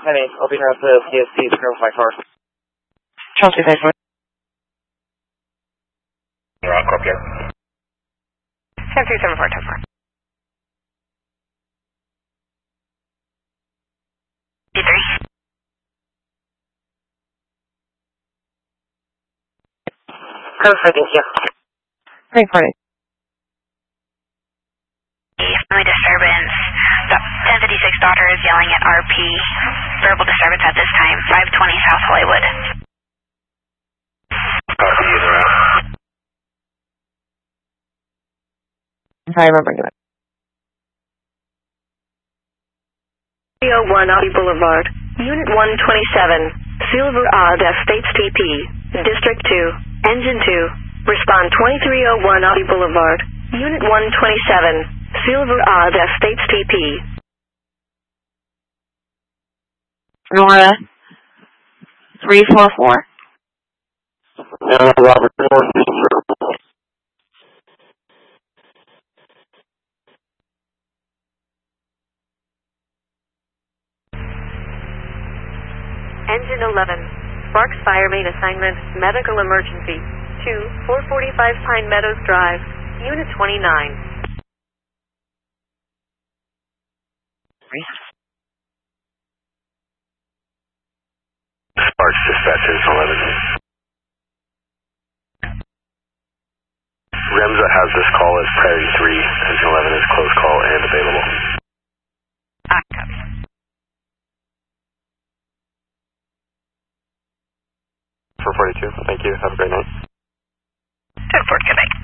Penny, I'll be here at the PST to grab my car. Charles 254. Rock up here. 7274, 10-4. D3. Code for thank you. Great party. Family disturbance. The 1056 daughter is yelling at RP. Verbal disturbance at this time. 520 South Hollywood. Copy, is around. I'm sorry, I'm bringing it. 301 Audi Boulevard, Unit 127, Silver Odd Estates TP, District 2, Engine 2, respond 2301 Audi Boulevard, Unit 127, Silver Odd Estates TP. Nora 344. Robert Northeast. Engine 11, Sparks Fire Main Assignment, Medical Emergency, 445 Pine Meadows Drive, Unit 29. Sparks dispatch Engine 11. Remza has this call as priority 3. Engine 11 is close call and available. Copy. 442, thank you. Have a great night. 10-4, good night.